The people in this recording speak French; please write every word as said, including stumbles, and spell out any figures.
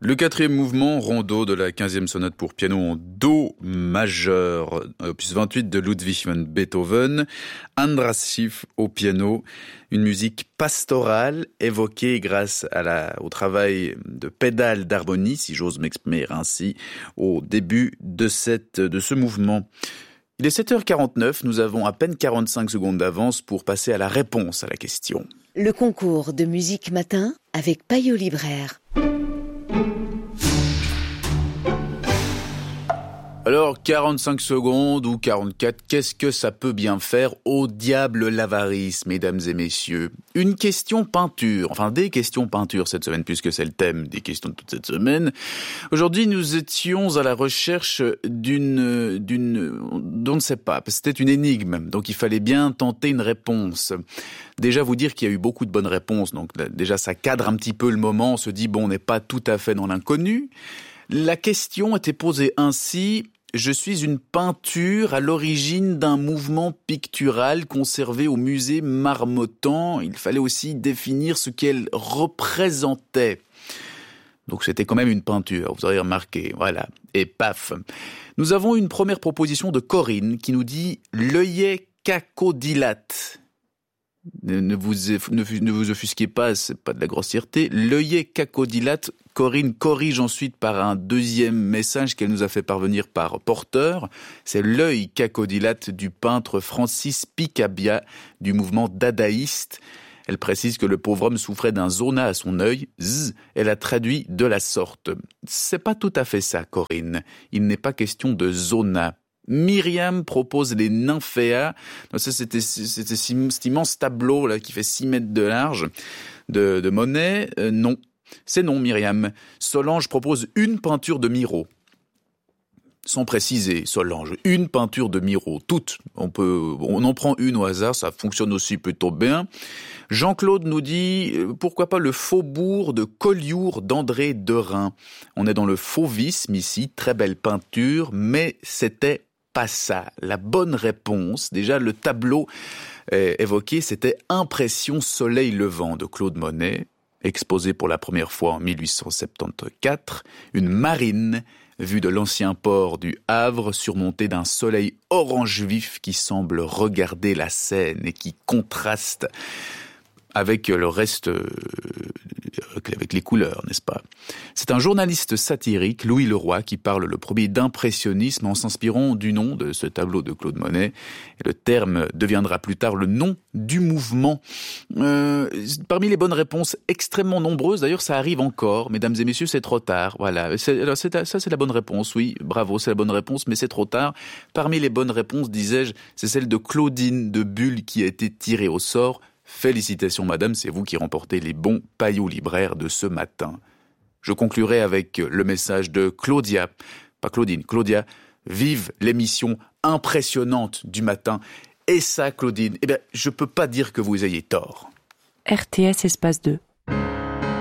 Le quatrième mouvement, rondo de la quinzième sonate pour piano en do majeur, opus vingt-huit de Ludwig van Beethoven, Andras Schiff au piano, une musique pastorale évoquée grâce à la, au travail de pédales d'harmonie, si j'ose m'exprimer ainsi, au début de, cette, de ce mouvement. Il est sept heures quarante-neuf, nous avons à peine quarante-cinq secondes d'avance pour passer à la réponse à la question. Le concours de musique matin avec Payot Libraire. Alors, quarante-cinq secondes ou quarante-quatre, qu'est-ce que ça peut bien faire? Au diable l'avarice, mesdames et messieurs. Une question peinture, enfin des questions peinture cette semaine, puisque c'est le thème des questions de toute cette semaine. Aujourd'hui, nous étions à la recherche d'une, d'une, on ne sait pas, c'était une énigme, donc il fallait bien tenter une réponse. Déjà vous dire qu'il y a eu beaucoup de bonnes réponses, donc déjà ça cadre un petit peu le moment, on se dit bon, on n'est pas tout à fait dans l'inconnu. La question était posée ainsi: je suis une peinture à l'origine d'un mouvement pictural conservé au musée Marmottan. Il fallait aussi définir ce qu'elle représentait. Donc c'était quand même une peinture, vous aurez remarqué, voilà. Et paf. Nous avons une première proposition de Corinne qui nous dit « l'œillet cacodilate ». Ne vous, ne vous offusquez pas, c'est pas de la grossièreté. L'œillet cacodilate, Corinne corrige ensuite par un deuxième message qu'elle nous a fait parvenir par porteur. C'est l'œil cacodilate du peintre Francis Picabia du mouvement dadaïste. Elle précise que le pauvre homme souffrait d'un zona à son œil. Zzz, elle a traduit de la sorte. C'est pas tout à fait ça, Corinne. Il n'est pas question de zona. Myriam propose les nymphéas. Donc ça, c'était, c'était cet immense tableau là qui fait six mètres de large de, de Monet. Euh, non, c'est non, Myriam. Solange propose une peinture de Miro. Sans préciser, Solange, une peinture de Miro, toutes. On peut, on en prend une au hasard, ça fonctionne aussi plutôt bien. Jean-Claude nous dit, pourquoi pas le faubourg de Collioure d'André Derain. On est dans le fauvisme ici, très belle peinture, mais c'était pas ça. La bonne réponse, déjà le tableau euh, évoqué, c'était Impression soleil levant de Claude Monet, exposé pour la première fois en mille huit cent soixante-quatorze, une marine vue de l'ancien port du Havre, surmontée d'un soleil orange vif qui semble regarder la Seine et qui contraste avec le reste, euh, avec les couleurs, n'est-ce pas? C'est un journaliste satirique, Louis Leroy, qui parle le premier d'impressionnisme en s'inspirant du nom de ce tableau de Claude Monet. Et le terme deviendra plus tard le nom du mouvement. Euh, parmi les bonnes réponses extrêmement nombreuses, d'ailleurs ça arrive encore, mesdames et messieurs, c'est trop tard. Voilà, c'est, alors c'est, ça c'est la bonne réponse, oui, bravo, c'est la bonne réponse, mais c'est trop tard. Parmi les bonnes réponses, disais-je, c'est celle de Claudine de Bulle qui a été tirée au sort. Félicitations madame, c'est vous qui remportez les bons paillots libraires de ce matin. Je conclurai avec le message de Claudia, pas Claudine, Claudia, vive l'émission impressionnante du matin. Et ça, Claudine, eh bien, je peux pas dire que vous ayez tort. R T S espace deux.